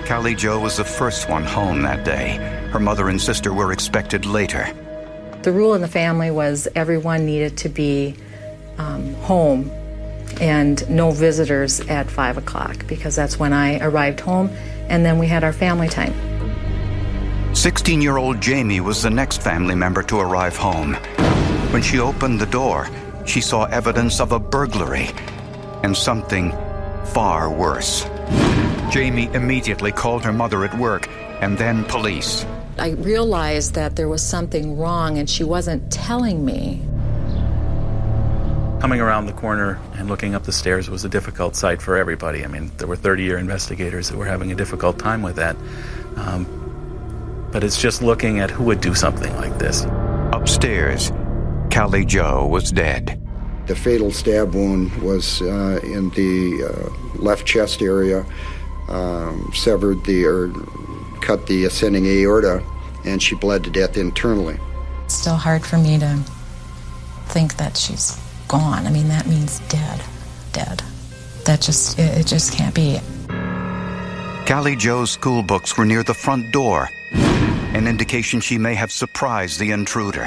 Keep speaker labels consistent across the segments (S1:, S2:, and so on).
S1: Callie Jo was the first one home that day. Her mother and sister were expected later.
S2: The rule in the family was everyone needed to be home and no visitors at 5 o'clock, because that's when I arrived home, and then we had our family time.
S1: 16-year-old Jamie was the next family member to arrive home. When she opened the door, she saw evidence of a burglary and something far worse. Jamie immediately called her mother at work and then police.
S2: I realized that there was something wrong and she wasn't telling me.
S3: Coming around the corner and looking up the stairs was a difficult sight for everybody. I mean, there were 30-year investigators that were having a difficult time with that. But it's just looking at who would do something like this.
S1: Upstairs, Callie Jo was dead.
S4: The fatal stab wound was in the left chest area, cut the ascending aorta, and she bled to death internally.
S2: It's still hard for me to think that she's gone. I mean, that means dead. It just can't be.
S1: Callie Jo's school books were near the front door, an indication she may have surprised the intruder.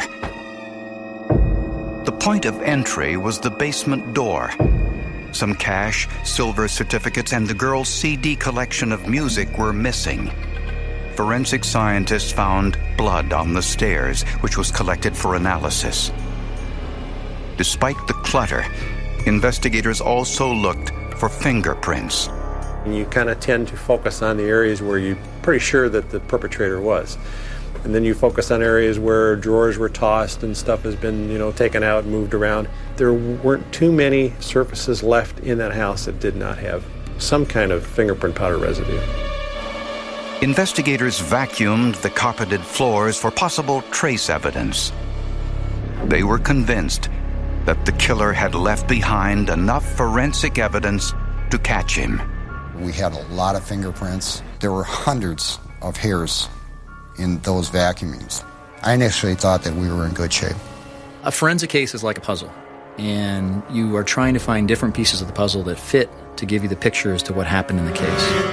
S1: The point of entry was the basement door. Some cash, silver certificates, and the girl's CD collection of music were missing. Forensic scientists found blood on the stairs, which was collected for analysis. Despite the clutter, investigators also looked for fingerprints.
S5: You kind of tend to focus on the areas where you're pretty sure that the perpetrator was. And then you focus on areas where drawers were tossed and stuff has been, taken out and moved around. There weren't too many surfaces left in that house that did not have some kind of fingerprint powder residue.
S1: Investigators vacuumed the carpeted floors for possible trace evidence. They were convinced that the killer had left behind enough forensic evidence to catch him.
S4: We had a lot of fingerprints. There were hundreds of hairs in those vacuumings. I initially thought that we were in good shape.
S6: A forensic case is like a puzzle, and you are trying to find different pieces of the puzzle that fit to give you the picture as to what happened in the case.